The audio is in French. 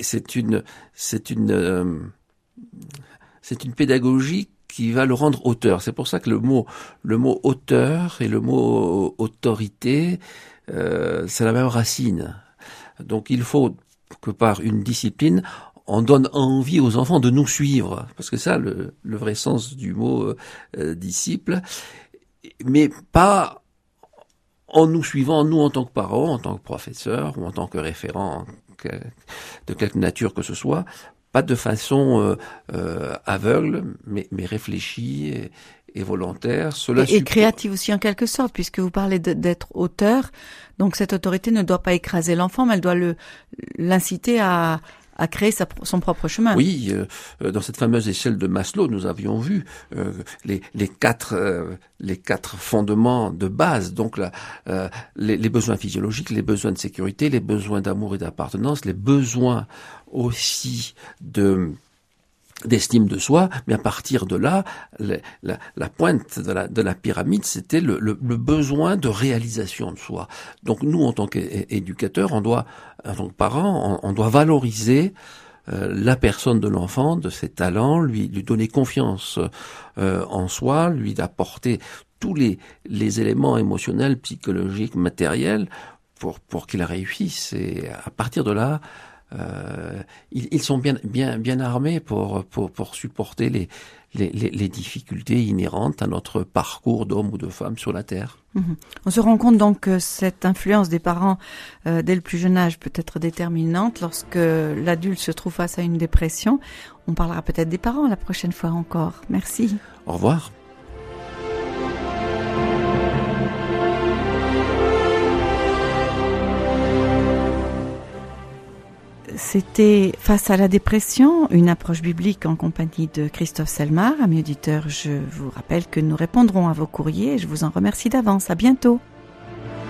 c'est une pédagogie qui va le rendre auteur. C'est pour ça que le mot auteur et le mot autorité, c'est la même racine. Donc il faut que par une discipline, on donne envie aux enfants de nous suivre, parce que ça, le vrai sens du mot disciple, mais pas en nous suivant, nous en tant que parents, en tant que professeurs ou en tant que référents de quelque nature que ce soit, pas de façon aveugle, mais réfléchie et volontaire. Et créative aussi en quelque sorte, puisque vous parlez d'être auteur. Donc cette autorité ne doit pas écraser l'enfant, mais elle doit l'inciter à créer son propre chemin. Oui, dans cette fameuse échelle de Maslow, nous avions vu les quatre fondements de base. Donc les besoins physiologiques, les besoins de sécurité, les besoins d'amour et d'appartenance, les besoins aussi d'estime de soi, mais à partir de là, la pointe de la pyramide, c'était le besoin de réalisation de soi. Donc nous, en tant qu'éducateurs, en tant que parents, on doit valoriser la personne de l'enfant, de ses talents, lui donner confiance en soi, lui apporter tous les éléments émotionnels, psychologiques, matériels pour qu'il réussisse. Et à partir de là, ils sont bien armés pour supporter les difficultés inhérentes à notre parcours d'homme ou de femme sur la Terre. On se rend compte donc que cette influence des parents dès le plus jeune âge peut être déterminante lorsque l'adulte se trouve face à une dépression. On parlera peut-être des parents la prochaine fois encore. Merci. Au revoir. C'était Face à la dépression, une approche biblique en compagnie de Christophe Selmar. Amis auditeurs, je vous rappelle que nous répondrons à vos courriers et je vous en remercie d'avance. À bientôt.